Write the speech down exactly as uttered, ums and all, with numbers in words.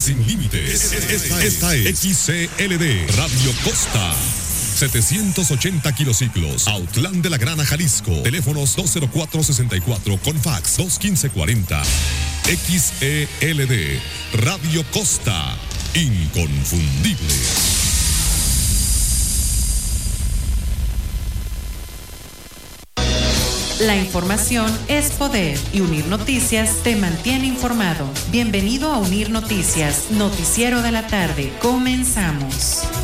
sin límites. Esta, esta es X C L D Radio Costa. setecientos ochenta kilociclos, Autlán de la Grana, Jalisco. Teléfonos dos cero cuatro sesenta y cuatro con fax dos quince cuarenta. X E L D Radio Costa. Inconfundible. La información es poder y Unir Noticias te mantiene informado. Bienvenido a Unir Noticias, noticiero de la tarde. Comenzamos.